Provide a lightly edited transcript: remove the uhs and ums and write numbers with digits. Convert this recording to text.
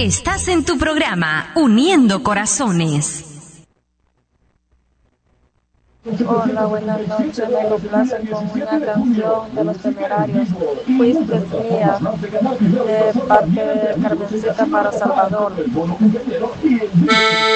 Estás en tu programa Uniendo Corazones. Hola, buenas noches. Me complace con una canción de Los Temerarios, Fuiste Mía, de parte de Carmencita para Salvador.